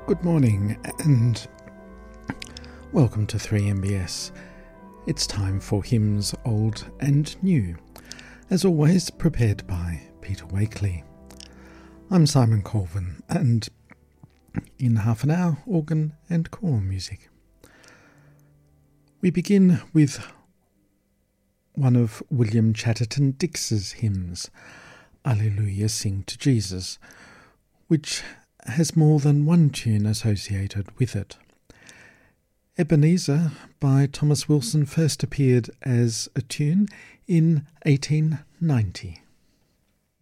Good morning and welcome to 3MBS. It's time for hymns old and new, as always prepared by Peter Wakely. I'm Simon Colvin, and in half an hour, organ and choral music. We begin with one of William Chatterton Dix's hymns, Alleluia Sing to Jesus, which has more than one tune associated with it. Ebenezer by Thomas Wilson first appeared as a tune in 1890.